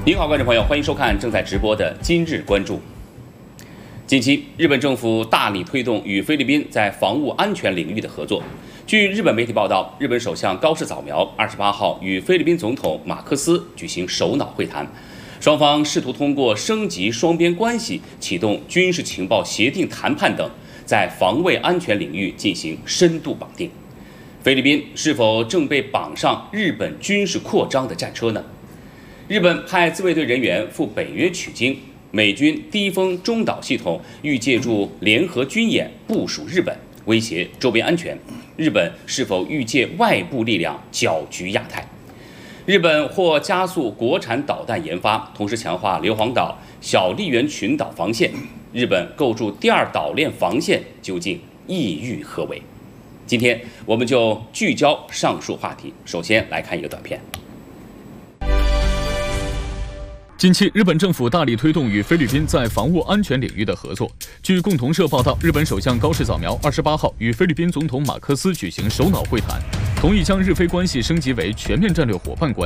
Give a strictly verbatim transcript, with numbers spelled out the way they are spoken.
您好，观众朋友，欢迎收看正在直播的今日关注。近期，日本政府大力推动与菲律宾在防务安全领域的合作。据日本媒体报道，日本首相高市早苗二十八号与菲律宾总统马克思举行首脑会谈，双方试图通过升级双边关系、启动军事情报协定谈判等，在防卫安全领域进行深度绑定。菲律宾是否正被绑上日本军事扩张的战车呢？日本派自卫队人员赴北约取经，美军低风中导系统欲借助联合军演部署日本，威胁周边安全。日本是否欲借外部力量搅局亚太？日本或加速国产导弹研发，同时强化硫磺岛、小笠原群岛防线。日本构筑第二岛链防线究竟意欲何为？今天我们就聚焦上述话题。首先来看一个短片。 近期，日本政府大力推动与菲律宾在防务安全领域的合作。据共同社报道，日本首相高市早苗二十八号与菲律宾总统马克思举行首脑会谈，同意将日菲关系升级为全面战略伙伴关系。